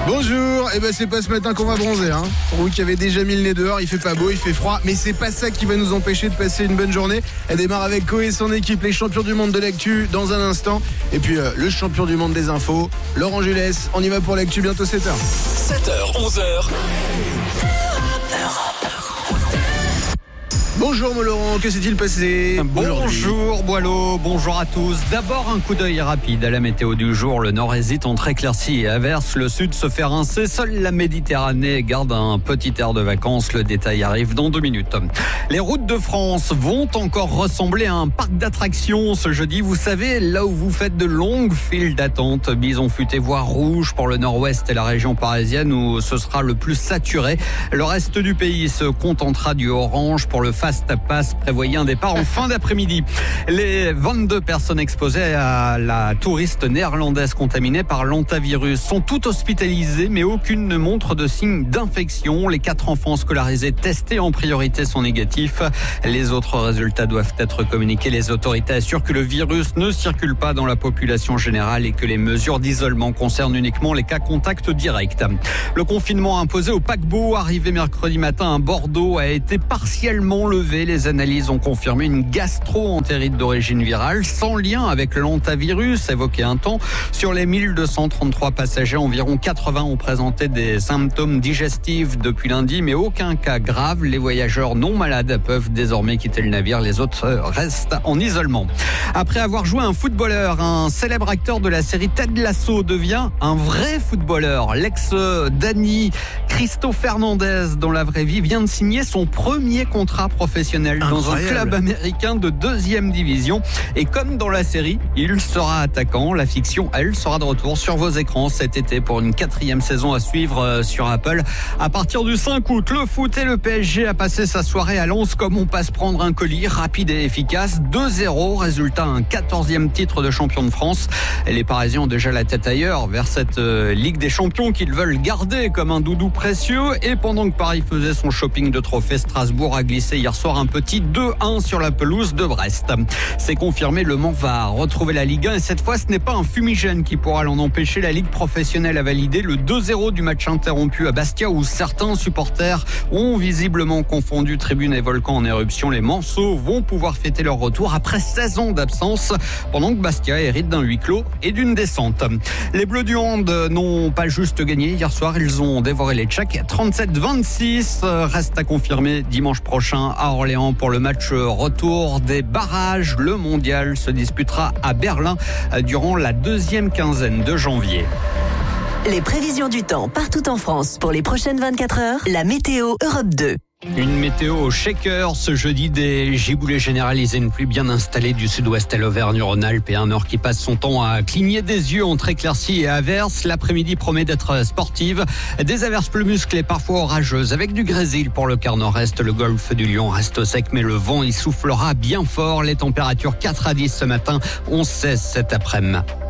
Bonjour, c'est pas ce matin qu'on va bronzer, hein. Pour vous qui avez déjà mis le nez dehors, il fait pas beau, il fait froid, mais c'est pas ça qui va nous empêcher de passer une bonne journée. Elle démarre avec Koé et son équipe, les champions du monde de l'actu dans un instant. Et puis le champion du monde des infos, Laurent Jules. On y va pour l'actu, bientôt 7h. 7h, 11h. Bonjour mon Laurent, que s'est-il passé? Bonjour Boileau, bonjour à tous. D'abord un coup d'œil rapide à la météo du jour. Le nord hésite entre éclaircies et averses. Le sud se fait rincer. Seule la Méditerranée garde un petit air de vacances. Le détail arrive dans 2 minutes. Les routes de France vont encore ressembler à un parc d'attractions ce jeudi. Vous savez, là où vous faites de longues files d'attente. Bison futé voire rouge pour le nord-ouest et la région parisienne où ce sera le plus saturé. Le reste du pays se contentera du orange pour le Fast Pass. Prévoyez un départ en fin d'après-midi. Les 22 personnes exposées à la touriste néerlandaise contaminée par l'hantavirus sont toutes hospitalisées, mais aucune ne montre de signe d'infection. Les 4 enfants scolarisés testés en priorité sont négatifs. Les autres résultats doivent être communiqués. Les autorités assurent que le virus ne circule pas dans la population générale et que les mesures d'isolement concernent uniquement les cas contacts directs. Le confinement imposé au paquebot arrivé mercredi matin à Bordeaux a été partiellement levé. Les analyses ont confirmé une gastro-entérite d'origine virale sans lien avec l'hantavirus évoqué un temps. Sur les 1233 passagers, environ 80 ont présenté des symptômes digestifs depuis lundi, mais aucun cas grave. Les voyageurs non malades peuvent désormais quitter le navire. Les autres restent en isolement. Après avoir joué un footballeur, un célèbre acteur de la série Ted Lasso devient un vrai footballeur. L'ex-Dani Cristo Fernandez, dans la vraie vie, vient de signer son premier contrat professionnel dans un club américain de 2e division. Et comme dans la série, il sera attaquant. La fiction, elle, sera de retour sur vos écrans cet été pour une 4e saison à suivre sur Apple. À partir du 5 août, le foot et le PSG a passé sa soirée à Lens comme on passe prendre un colis, rapide et efficace. 2-0, résultat un 14e titre de champion de France. Et les Parisiens ont déjà la tête ailleurs, vers cette Ligue des Champions qu'ils veulent garder comme un doudou précieux. Et pendant que Paris faisait son shopping de trophées, Strasbourg a glissé hier soir un petit 2-1 sur la pelouse de Brest. C'est confirmé, Le Mans va retrouver la Ligue 1 et cette fois ce n'est pas un fumigène qui pourra l'en empêcher. La Ligue professionnelle a validé le 2-0 du match interrompu à Bastia où certains supporters ont visiblement confondu tribune et volcan en éruption. Les Manceaux vont pouvoir fêter leur retour après 16 ans d'absence pendant que Bastia hérite d'un huis clos et d'une descente. Les Bleus du Hand n'ont pas juste gagné hier soir, ils ont dévoré les Tchèques 37-26. Reste à confirmer dimanche prochain à Orléans pour le match retour des barrages. Le mondial se disputera à Berlin durant la 2e quinzaine de janvier. Les prévisions du temps partout en France pour les prochaines 24 heures. La météo Europe 2. Une météo au shaker ce jeudi, des giboulées généralisées, une pluie bien installée du sud-ouest à l'Auvergne-Rhône-Alpes et un nord qui passe son temps à cligner des yeux entre éclaircies et averses. L'après-midi promet d'être sportive. Des averses plus musclées, parfois orageuses, avec du grésil pour le quart nord-est. Le golfe du Lion reste sec, mais le vent y soufflera bien fort. Les températures 4 à 10 ce matin, 11-16 cet après-midi.